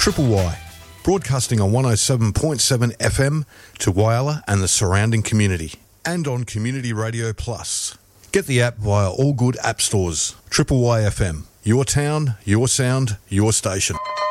Triple Y, broadcasting on 107.7 FM to Whyalla and the surrounding community, and on Community Radio Plus. Get the app via all good app stores. Triple Y FM, your town, your sound, your station.